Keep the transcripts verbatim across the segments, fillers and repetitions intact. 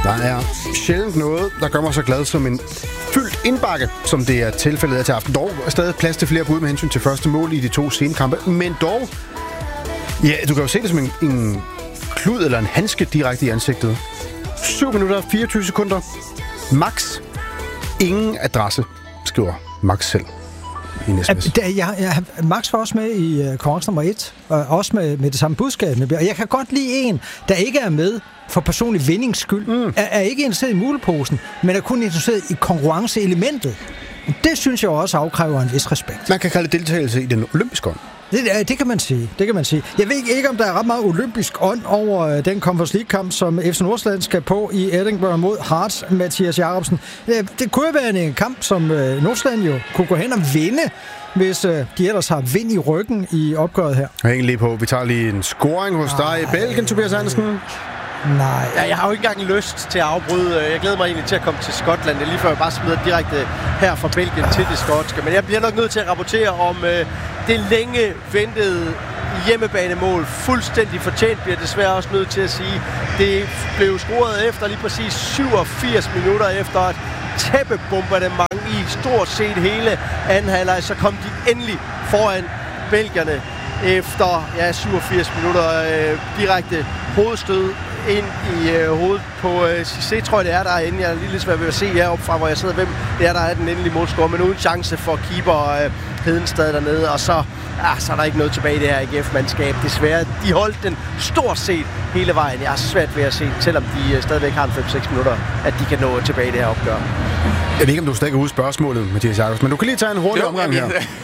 Der er sjældent noget, der gør mig så glad som en fyldt indbakke, som det er tilfældet af til aften. Dog er stadig plads til flere bud med hensyn til første mål i de to scenekampe, men dog, ja, du kan jo se det som en, en klud eller en handske direkte i ansigtet. syv minutter, fireogtyve sekunder. Max. Ingen adresse, skriver Max selv. Ja, ja, Max var også med i uh, konkurrence nummer et, og også med, med det samme budskab. Og jeg kan godt lide en, der ikke er med for personlig vindings skyld, mm. er, er ikke interesseret i muleposen, men er kun interesseret i konkurrenceelementet. Det synes jeg også afkræver en vis respekt. Man kan kalde det deltagelse i den olympiske ånd. Det, det kan man sige. Det kan man sige. Jeg ved ikke, om der er ret meget olympisk ånd over uh, den Conference League-kamp, som F C Nordsjælland skal på i Edinburgh mod Hearts, Mathias Jacobsen. Det, det kunne være en kamp, som uh, Nordsjælland jo kunne gå hen og vinde, hvis uh, de ellers har vind i ryggen i opgøret her. Hæng lige på. Vi tager lige en scoring hos dig i Belgien, Tobias Andersen. Nej. Ja, jeg har jo ikke engang lyst til at afbryde. Jeg glæder mig egentlig til at komme til Skotland. Det er lige før jeg bare smider direkte her fra Belgien til det skotske. Men jeg bliver nok nødt til at rapportere om øh, det længe ventede hjemmebanemål. Fuldstændig fortjent bliver desværre også nødt til at sige. Det blev scoret efter lige præcis syvogfirs minutter efter et tæppebombardement i stort set hele anden halvleg. Så kom de endelig foran belgierne efter ja, syvogfirs minutter øh, direkte hovedstød ind i øh, hovedet på øh, Cissé, tror jeg det er derinde. Jeg er lige lidt svært ved at se heroppe fra, hvor jeg sidder, hvem det er, der er den endelige målscore, men uden chance for keeper øh, Hedenstad dernede, og så, ja, så er der ikke noget tilbage i det her A G F-mandskab. Desværre, de holdt den stort set hele vejen. Jeg er svært ved at se, selvom de øh, stadigvæk har en fem seks minutter, at de kan nå tilbage i det her opgør. Jeg ved ikke, om du stadig kan huske spørgsmålet, Mathias Jacobsen, men du kan lige tage en hurtig jo, omgang her.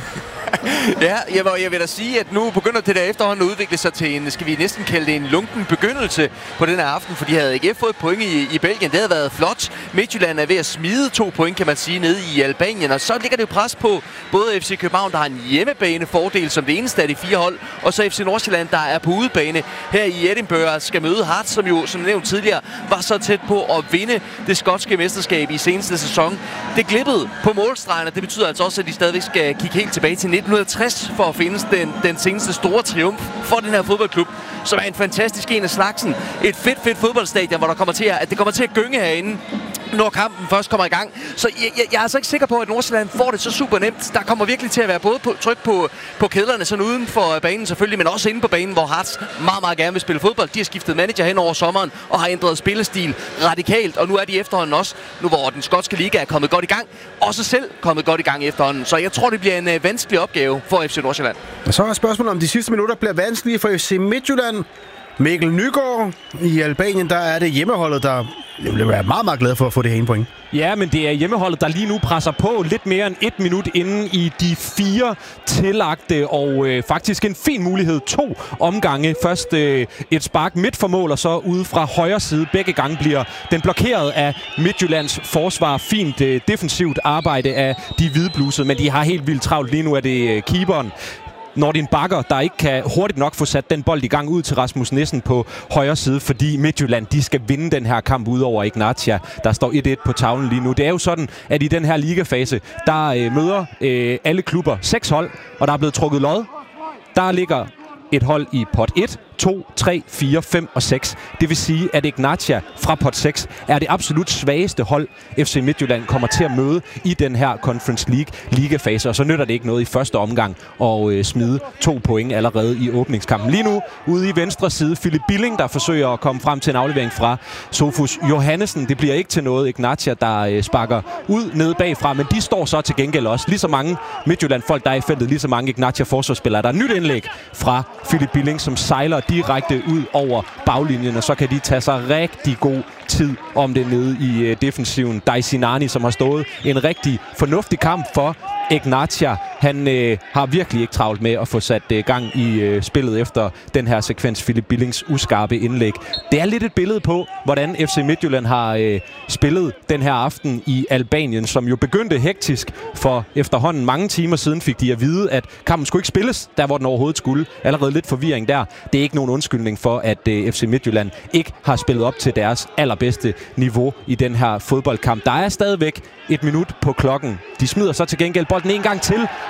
Ja, jeg, jeg vil da sige, at nu begynder det der efterhånden at udvikle sig til en, skal vi næsten kalde det en lunken begyndelse på den her aften, fordi havde A G F fået point i, i Belgien, det havde været flot. Midtjylland er ved at smide to point, kan man sige, nede i Albanien, og så ligger det jo pres på både F C København, der har en hjemmebanefordel som det eneste af de fire hold, og så F C Nordsjælland, der er på udebane her i Edinburgh, skal møde Hearts, som jo, som nævnt tidligere, var så tæt på at vinde det skotske mesterskab i seneste sæson. Det glippede på målstregen, og det betyder altså også, at de stadigvæk skal kigge helt tilbage til nitten tres for at finde den, den seneste store triumf for den her fodboldklub, som er en fantastisk en af slagsen. Et fedt, fedt fodboldstadion, hvor der kommer til at, at det kommer til at gynge herinde, når kampen først kommer i gang. Så jeg, jeg, jeg er altså ikke sikker på, at Nordsjælland får det så super nemt. Der kommer virkelig til at være både på, tryk på, på kædlerne, sådan uden for banen selvfølgelig, men også inde på banen, hvor Hearts meget, meget gerne vil spille fodbold. De har skiftet manager hen over sommeren og har ændret spillestil radikalt, og nu er de efterhånden også, nu hvor den skotske liga er kommet godt i gang, også selv kommet godt i gang efterhånden. Så jeg tror, det bliver en uh, vanskelig opgave for F C Nordsjælland. Og så er spørgsmålet, om de sidste minutter bliver vanskelige for F C Midtjylland. Mikkel Nygaard i Albanien, der er det hjemmeholdet, der vil være meget, meget glad for at få det her ene point. Ja, men det er hjemmeholdet, der lige nu presser på lidt mere end et minut inden i de fire tillagte, og øh, faktisk en fin mulighed. To omgange. Først øh, et spark midt for mål, og så ude fra højre side. Begge gange bliver den blokeret af Midtjyllands forsvar. Fint øh, defensivt arbejde af de hvideblusede, men de har helt vildt travlt. Lige nu er det øh, keeperen, Nordin Bakker, der ikke kan hurtigt nok få sat den bold i gang ud til Rasmus Nissen på højre side, fordi Midtjylland, de skal vinde den her kamp ud over Ignatia. Der står et et på tavlen lige nu. Det er jo sådan, at i den her ligafase, der øh, møder øh, alle klubber seks hold, og der er blevet trukket lod. Der ligger et hold i pot et, to, tre, fire, fem og seks. Det vil sige, at Ignatia fra pot seks er det absolut svageste hold, F C Midtjylland kommer til at møde i den her Conference League ligafase. Og så nytter det ikke noget i første omgang at øh, smide to point allerede i åbningskampen. Lige nu ude i venstre side, Philip Billing, der forsøger at komme frem til en aflevering fra Sofus Johannesen. Det bliver ikke til noget. Ignatia, der øh, sparker ud nede bagfra, men de står så til gengæld også. Lige så mange Midtjylland-folk, der er i feltet, lige så mange Ignatia-forsvarsspillere. Der er nyt indlæg fra Philip Billing, som sejler direkte ud over baglinjen, og så kan de tage sig rigtig god tid om det nede i uh, defensiven. Daisinani, som har stået en rigtig fornuftig kamp for Ignatia. Han øh, har virkelig ikke travlt med at få sat øh, gang i øh, spillet efter den her sekvens, Philip Billings uskarpe indlæg. Det er lidt et billede på, hvordan F C Midtjylland har øh, spillet den her aften i Albanien, som jo begyndte hektisk, for efterhånden mange timer siden fik de at vide, at kampen skulle ikke spilles, der hvor den overhovedet skulle. Allerede lidt forvirring der. Det er ikke nogen undskyldning for, at øh, F C Midtjylland ikke har spillet op til deres allerbedste niveau i den her fodboldkamp. Der er stadigvæk et minut på klokken. De smider så til gengæld bolden en gang til,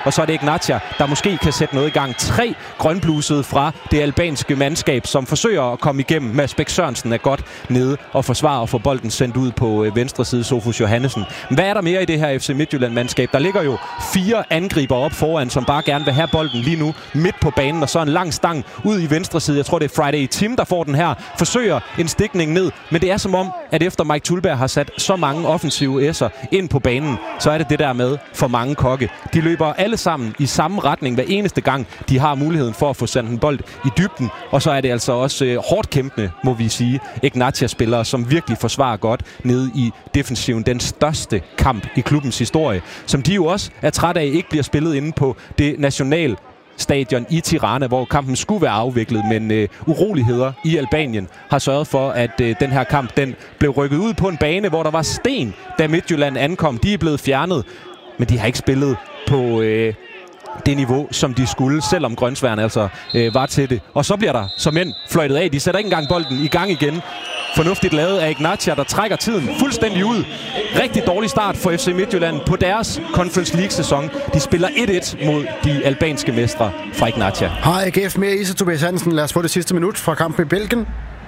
og så er det Ignatia, der måske kan sætte noget i gang. Tre grønblusede fra det albanske mandskab, som forsøger at komme igennem. Mads Bæk Sørensen er godt nede og forsvarer og får bolden sendt ud på venstre side, Sofus Johannesen. Hvad er der mere i det her F C Midtjylland-mandskab? Der ligger jo fire angriber op foran, som bare gerne vil have bolden lige nu midt på banen, og så en lang stang ud i venstre side. Jeg tror, det er Friday Tim, der får den her. Forsøger en stikning ned, men det er som om, at efter Mike Thulberg har sat så mange offensive S'er ind på banen, så er det det der med for mange kokke. De løber alle sammen i samme retning hver eneste gang, de har muligheden for at få sendt en bold i dybden, og så er det altså også øh, hårdt kæmpende, må vi sige, Ignatia-spillere, som virkelig forsvarer godt nede i defensiven. Den største kamp i klubbens historie, som de jo også er træt af ikke bliver spillet inde på det nationale stadion i Tirana, hvor kampen skulle være afviklet, men øh, uroligheder i Albanien har sørget for, at øh, den her kamp den blev rykket ud på en bane, hvor der var sten, da Midtjylland ankom. De er blevet fjernet, men de har ikke spillet på øh, det niveau, som de skulle, selvom Grønsværen altså øh, var til det. Og så bliver der som end fløjtet af. De sætter ikke engang bolden i gang igen. Fornuftigt lavet af Ignatia, der trækker tiden fuldstændig ud. Rigtig dårlig start for F C Midtjylland på deres Conference League-sæson. De spiller et et mod de albanske mestre fra Ignatia. Har A G F mere i sig, Tobias Hansen? Lad os få det sidste minut fra kampen i Belgien.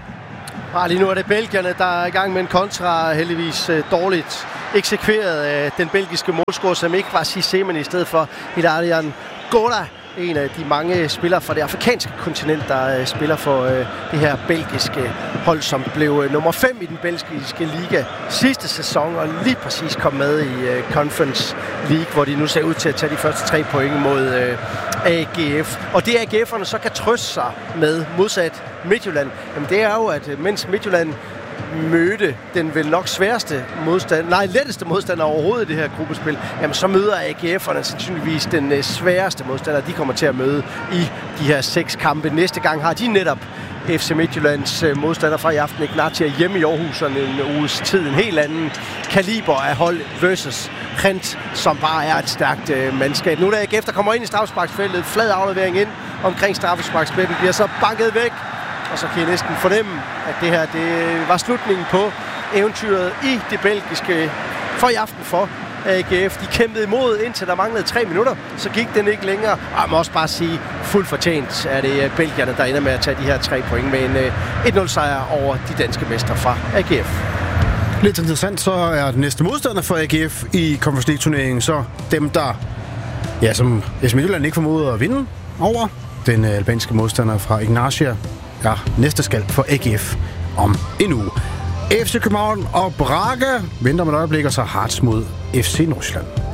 Bare lige nu er det belgierne, der er i gang med en kontra, heldigvis øh, dårligt eksekveret af den belgiske målscorer, som ikke var Cissé, men i stedet for Hilarion Goda, en af de mange spillere fra det afrikanske kontinent, der øh, spiller for øh, det her belgiske hold, som blev øh, nummer fem i den belgiske liga sidste sæson, og lige præcis kom med i øh, Conference League, hvor de nu ser ud til at tage de første tre point mod øh, A G F. Og det A G F'erne så kan trøste sig med modsat Midtjylland, jamen det er jo, at øh, mens Midtjylland mødte den vel nok sværeste modstand, nej, letteste modstander overhovedet i det her gruppespil, jamen så møder A G F'erne sandsynligvis den øh, sværeste modstander, de kommer til at møde i de her seks kampe. Næste gang har de netop F C Midtjyllands øh, modstander fra i aften, Ignatia, hjemme i Aarhus, og en uges tid, en helt anden kaliber af hold versus Gent, som bare er et stærkt øh, mandskab. Nu er der A G F, der kommer ind i straffesparksfeltet, flad aflevering ind omkring straffesparksfeltet, bliver så banket væk. Og så kan jeg næsten fornemme, at det her det var slutningen på eventyret i det belgiske for i aften for A G F. De kæmpede imod, indtil der manglede tre minutter. Så gik den ikke længere. Og jeg må også bare sige, fuldt fortjent er det belgierne, der ender med at tage de her tre point med en et nul sejr over de danske mestre fra A G F. Lidt interessant, så er den næste modstander for A G F i Conference League-turneringen så dem, der, ja, som F C Midtjylland ikke formåede at vinde over. Den albanske modstander fra Ignatia er næste skal for A G F om en uge. F C København og Braga venter med et øjeblik, og så Hearts mod F C Nordsjælland.